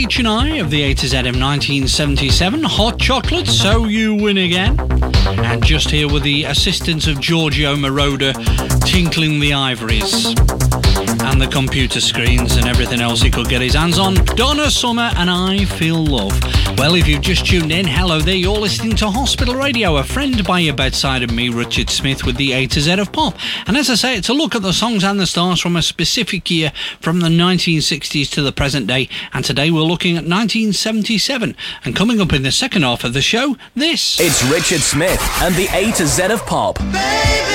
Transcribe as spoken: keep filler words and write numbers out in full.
H and I of the A to Z of nineteen seventy-seven, Hot Chocolate, So You Win Again. And just here with the assistance of Giorgio Moroder, tinkling the ivories and the computer screens and everything else he could get his hands on, Donna Summer and I Feel Love. Well, if you've just tuned in, hello there, you're listening to Hospital Radio, a friend by your bedside of me, Richard Smith, with the A to Z of Pop. And as I say, it's a look at the songs and the stars from a specific year from the nineteen sixties to the present day. And today we're looking at nineteen seventy-seven. And coming up in the second half of the show, this. It's Richard Smith and the A to Z of Pop. Baby!